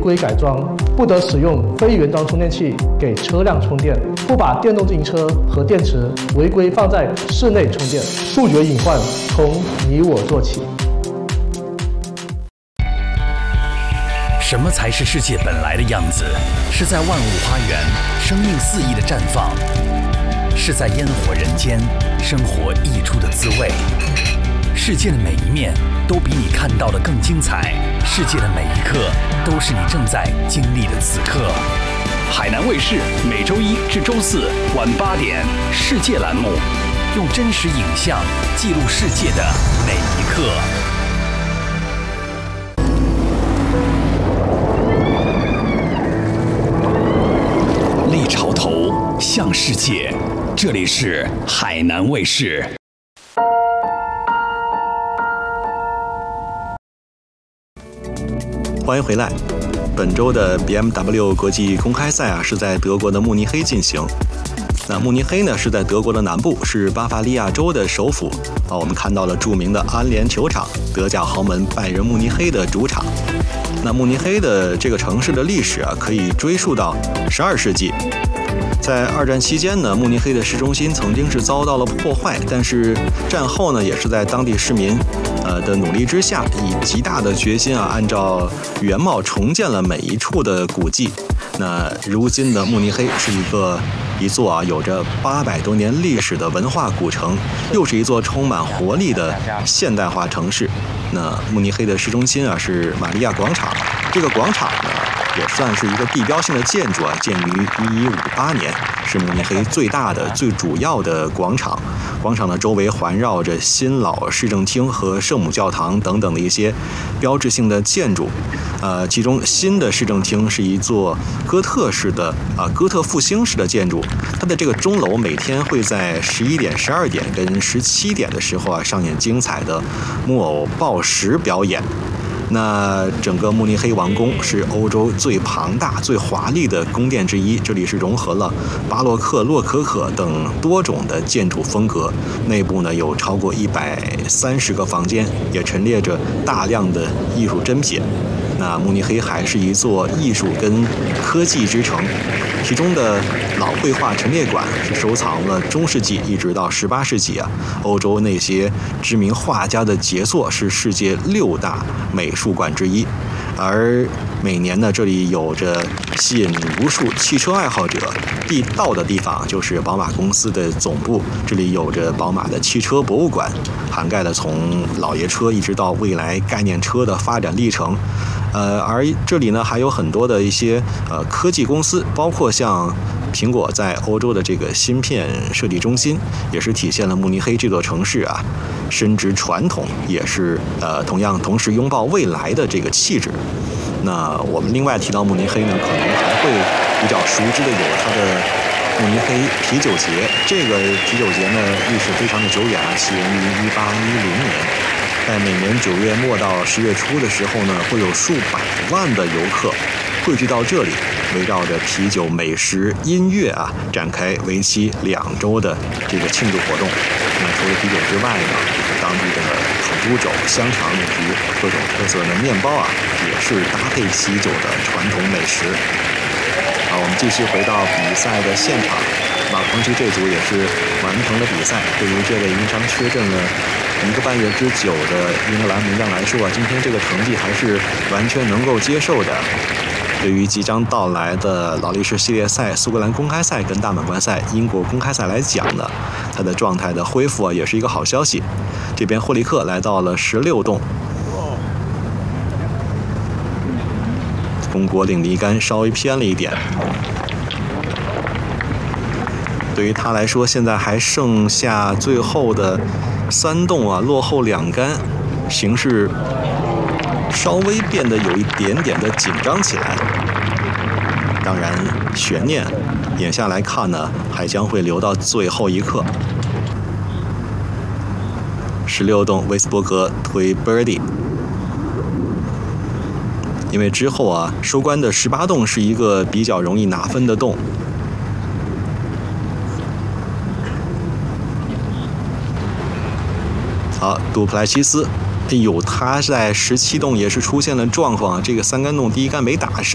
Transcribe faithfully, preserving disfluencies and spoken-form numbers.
规改装，不得使用非原装充电器给车辆充电，不把电动自行车和电池违规放在室内充电。杜绝隐患，从你我做起。 什么才是世界本来的样子？是在万物花园，生命肆意的绽放；是在烟火人间，生活溢出的滋味。世界的每一面都比你看到的更精彩，世界的每一刻都是你正在经历的此刻。海南卫视每周一至周四晚八点，世界栏目，用真实影像记录世界的每一刻。立潮头，向世界，这里是海南卫视。 欢迎回来。本周的 B M W 国际公开赛啊，是在德国的慕尼黑进行。那慕尼黑呢，是在德国的南部，是巴伐利亚州的首府啊。我们看到了著名的安联球场，德甲豪门拜仁慕尼黑的主场。那慕尼黑的这个城市的历史啊，可以追溯到十二世纪。在二战期间呢，慕尼黑的市中心曾经是遭到了破坏，但是战后呢，也是在当地市民呃的努力之下，以极大的决心啊，按照原貌重建了每一处的古迹。那如今的慕尼黑是一个一座啊有着八百多年历史的文化古城，又是一座充满活力的现代化城市。那慕尼黑的市中心啊是玛利亚广场，这个广场呢也算是一个地标性的建筑啊，建于一一五八年，是慕尼黑最大的、最主要的广场。广场的周围环绕着新老市政厅和圣母教堂等等的一些标志性的建筑。呃，其中新的市政厅是一座哥特式的啊、呃、哥特复兴式的建筑，它的这个钟楼每天会在十一点、十二点跟十七点的时候啊上演精彩的木偶报时表演。那整个慕尼黑王宫是欧洲最庞大、最华丽的宫殿之一，这里是融合了巴洛克、洛可可等多种的建筑风格。内部呢有超过一百三十个房间，也陈列着大量的艺术珍品。那慕尼黑还是一座艺术跟科技之城，其中的老绘画陈列馆是收藏了中世纪一直到十八世纪啊欧洲那些知名画家的杰作，是世界六大美术馆之一。而每年呢，这里有着吸引无数汽车爱好者必到的地方，就是宝马公司的总部。这里有着宝马的汽车博物馆，涵盖了从老爷车一直到未来概念车的发展历程。呃，而这里呢还有很多的一些呃科技公司，包括像苹果在欧洲的这个芯片设计中心，也是体现了慕尼黑这座城市啊深植传统，也是呃同样同时拥抱未来的这个气质。那我们另外提到慕尼黑呢，可能还会比较熟知的有它的慕尼黑啤酒节。这个啤酒节呢历史非常的久远啊，起源于一八一零年。在每年九月末到十月初的时候呢，会有数百万的游客汇聚到这里，围绕着啤酒、美食、音乐啊，展开为期两周的这个庆祝活动。那除了啤酒之外呢，当地的烤猪肘、香肠以及各种特色的面包啊，也是搭配喜酒的传统美食。好，我们继续回到比赛的现场。马彭奇这组也是完成了比赛。对于这位因伤缺阵了一个半月之久的英格兰名将来说啊，今天这个成绩还是完全能够接受的。对于即将到来的劳力士系列赛、苏格兰公开赛跟大满贯赛、英国公开赛来讲呢，他的状态的恢复啊，也是一个好消息。这边霍利克来到了十六洞，中国领离杆稍微偏了一点。对于他来说，现在还剩下最后的三洞啊，落后两杆，形势稍微变得有一点点的紧张起来。当然，悬念眼下来看呢，还将会留到最后一刻。十六洞，威斯伯格推 birdie， 因为之后啊，收官的十八洞是一个比较容易拿分的洞。好，杜普莱西斯，哎呦，他在十七洞也是出现了状况，这个三杆洞第一杆没打上。